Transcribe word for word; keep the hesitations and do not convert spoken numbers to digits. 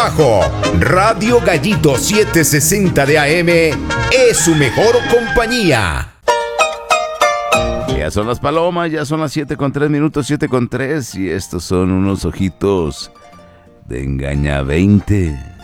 trabajo. Radio Gallito setecientos sesenta de A M es su mejor compañía. Ya son las palomas, ya son las siete con tres minutos, siete con tres, y estos son unos ojitos de engaña veinte.